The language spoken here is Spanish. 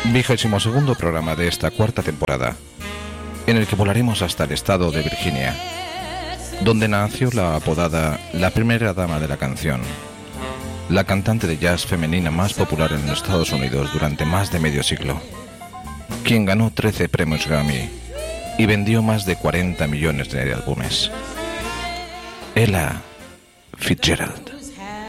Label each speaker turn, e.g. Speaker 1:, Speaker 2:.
Speaker 1: 22º programa de esta cuarta temporada, en el que volaremos hasta el estado de Virginia, donde nació la apodada la primera dama de la canción, la cantante de jazz femenina más popular en los Estados Unidos durante más de medio siglo, quien ganó 13 premios Grammy y vendió más de 40 millones de álbumes. Ella Fitzgerald.